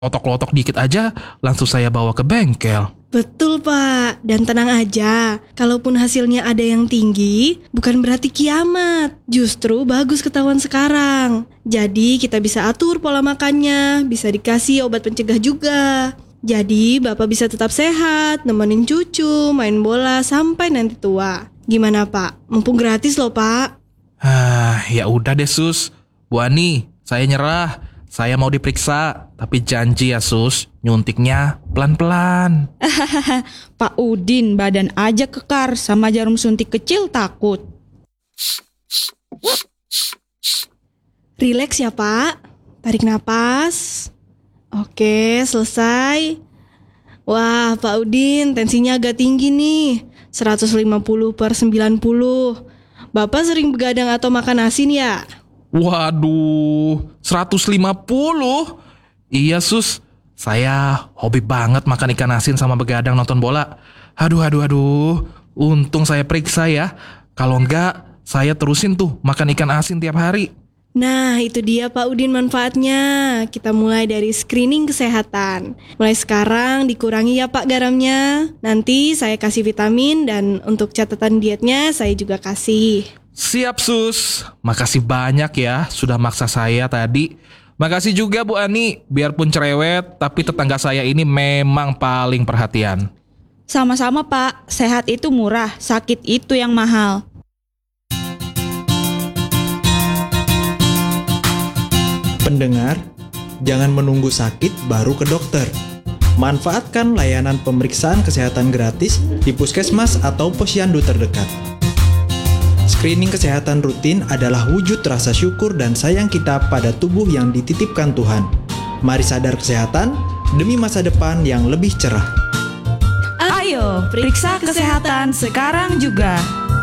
lotok-lotok dikit aja langsung saya bawa ke bengkel. Betul Pak, dan tenang aja, kalaupun hasilnya ada yang tinggi, bukan berarti kiamat. Justru bagus ketahuan sekarang. Jadi kita bisa atur pola makannya, bisa dikasih obat pencegah juga. Jadi Bapak bisa tetap sehat, nemenin cucu, main bola sampai nanti tua. Gimana Pak? Mumpung gratis loh Pak. Ya udah deh Sus. Bu Ani, saya nyerah. Saya mau diperiksa, tapi janji ya Sus, nyuntiknya pelan-pelan. Pak Udin badan aja kekar, sama jarum suntik kecil takut. Rileks ya Pak. Tarik napas. Oke, selesai. Wah, Pak Udin tensinya agak tinggi nih. 150/90. Bapak sering begadang atau makan asin ya? Waduh, 150? Iya Sus, saya hobi banget makan ikan asin sama begadang nonton bola. Aduh. Untung saya periksa ya. Kalau enggak, saya terusin tuh makan ikan asin tiap hari. Nah, itu dia Pak Udin manfaatnya. Kita mulai dari screening kesehatan. Mulai sekarang dikurangi ya Pak garamnya. Nanti saya kasih vitamin dan untuk catatan dietnya saya juga kasih. Siap Sus, makasih banyak ya sudah maksa saya tadi. Makasih juga Bu Ani, biarpun cerewet tapi tetangga saya ini memang paling perhatian. Sama-sama Pak, sehat itu murah, sakit itu yang mahal. Pendengar, jangan menunggu sakit baru ke dokter. Manfaatkan layanan pemeriksaan kesehatan gratis di puskesmas atau posyandu terdekat. Screening kesehatan rutin adalah wujud rasa syukur dan sayang kita pada tubuh yang dititipkan Tuhan. Mari sadar kesehatan demi masa depan yang lebih cerah. Ayo, periksa kesehatan sekarang juga.